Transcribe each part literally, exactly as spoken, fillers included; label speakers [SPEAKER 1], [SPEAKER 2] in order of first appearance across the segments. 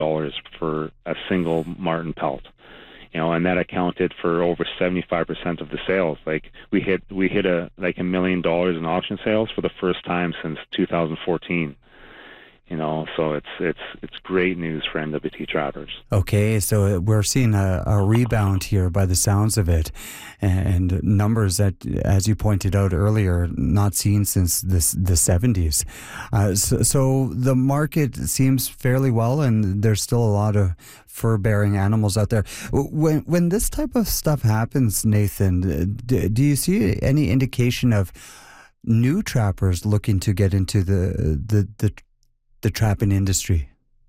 [SPEAKER 1] dollars for a single marten pelt. You know, and that accounted for over seventy-five percent of the sales. Like we hit we hit a like a million dollars in auction sales for the first time since two thousand fourteen. You know, so it's it's it's great news for N W T trappers.
[SPEAKER 2] Okay, so we're seeing a, a rebound here by the sounds of it, and numbers that, as you pointed out earlier, not seen since the the seventies. Uh, so, so the market seems fairly well, and there's still a lot of fur-bearing animals out there. When when this type of stuff happens, Nathan, do, do you see any indication of new trappers looking to get into the the the the trapping industry?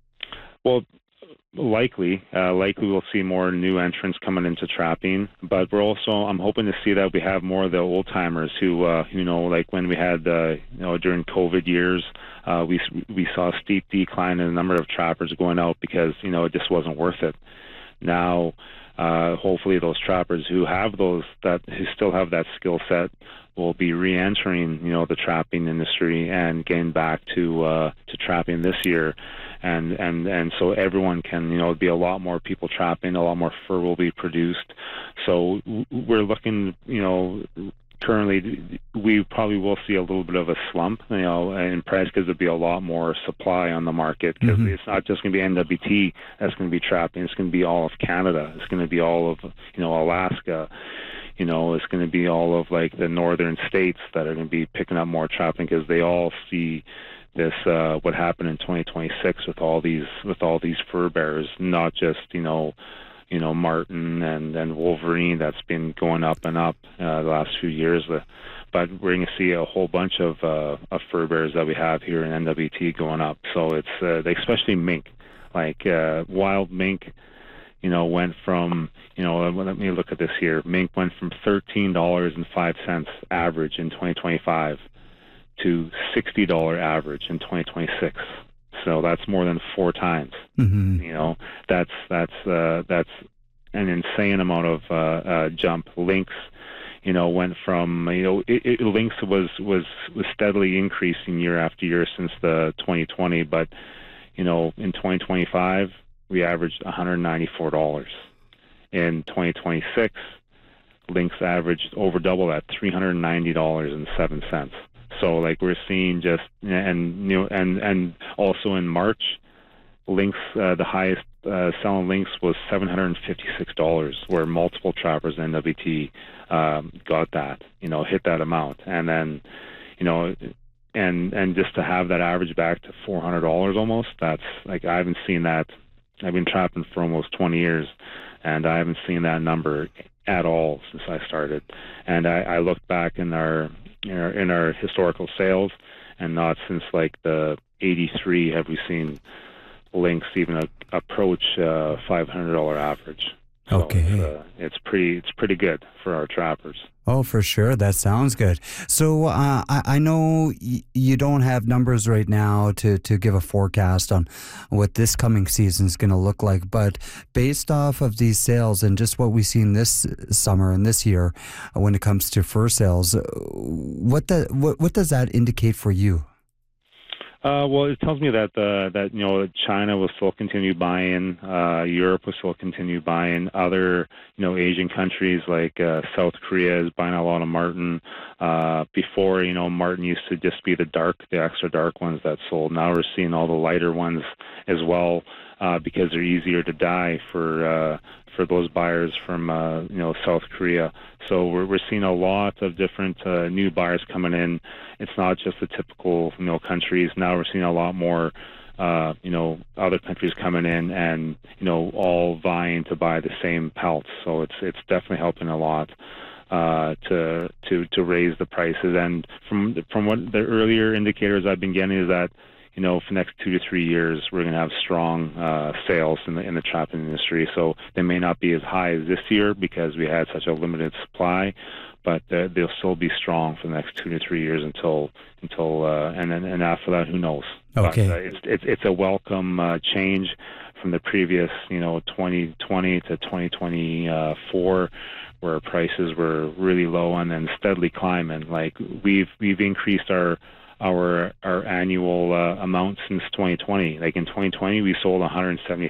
[SPEAKER 1] Well, likely, uh, likely we'll see more new entrants coming into trapping, but we're also, I'm hoping to see that we have more of the old timers who, uh, you know, like when we had, uh, you know, during COVID years, uh, we we saw a steep decline in the number of trappers going out because, you know, it just wasn't worth it. Now, uh, hopefully those trappers who have those, that who still have that skill set will be re-entering, you know, the trapping industry and getting back to uh, to trapping this year, and and and so everyone can, you know, be a lot more people trapping, a lot more fur will be produced. So we're looking, you know, currently we probably will see a little bit of a slump, you know, in price because there'll be a lot more supply on the market because mm-hmm. it's not just going to be N W T that's going to be trapping. It's going to be all of Canada. It's going to be all of, you know, Alaska. You know, it's going to be all of like the northern states that are going to be picking up more trapping because they all see this uh, what happened in twenty twenty-six with all these with all these fur bearers, not just you know, you know marten and and wolverine that's been going up and up uh, the last few years. Uh, but we're going to see a whole bunch of uh, of fur bearers that we have here in N W T going up. So it's uh, especially mink, like uh, wild mink. You know, went from, you know, let me look at this here. Mink went from thirteen dollars and five cents average in twenty twenty-five to sixty dollars average in twenty twenty-six. So that's more than four times. Mm-hmm. You know, that's that's uh, that's an insane amount of uh, uh, jump. Lynx, you know, went from, you know, it, it, lynx was, was was steadily increasing year after year since the twenty twenty, but you know, in twenty twenty-five. We averaged one hundred ninety-four dollars. In twenty twenty-six, lynx averaged over double that, three hundred ninety dollars and seven cents. So, like, we're seeing just, and you know, and and also in March, lynx, uh, the highest uh, selling lynx was seven hundred fifty-six dollars, where multiple trappers in N W T um, got that, you know, hit that amount, and then, you know. And and just to have that average back to four hundred dollars almost, that's like I haven't seen that. I've been trapping for almost twenty years, and I haven't seen that number at all since I started. And I, I looked back in our, in our in our historical sales, and not since like the eighty-three have we seen lynx even a, approach uh, five hundred dollars average. So
[SPEAKER 2] okay,
[SPEAKER 1] it's, uh, it's pretty it's pretty good for our trappers.
[SPEAKER 2] Oh, for sure. That sounds good. So uh, I, I know y- you don't have numbers right now to, to give a forecast on what this coming season is going to look like, but based off of these sales and just what we've seen this summer and this year uh, when it comes to fur sales, what, the, what, what does that indicate for you?
[SPEAKER 1] Uh, well, it tells me that uh, that you know China will still continue buying, uh, Europe will still continue buying, other you know Asian countries like uh, South Korea is buying a lot of marten. Uh, before you know marten used to just be the dark, the extra dark ones that sold. Now we're seeing all the lighter ones as well uh, because they're easier to dye for uh, for those buyers from uh, you know South Korea. So we're we're seeing a lot of different uh, new buyers coming in. It's not just the typical you know countries. Now we're seeing a lot more uh, you know other countries coming in and you know all vying to buy the same pelts. So it's it's definitely helping a lot uh, to to to raise the prices. And from from what the earlier indicators I've been getting is that you know, for the next two to three years, we're going to have strong uh, sales in the in the trapping industry. So they may not be as high as this year because we had such a limited supply, but uh, they'll still be strong for the next two to three years until until uh, and then and after that, who knows?
[SPEAKER 2] Okay,
[SPEAKER 1] but, uh, it's it's it's a welcome uh, change from the previous, you know, twenty twenty to twenty twenty-four. Where prices were really low and then steadily climbing. Like we've we've increased our our our annual uh, amount since twenty twenty. Like in twenty twenty, we sold one hundred seventy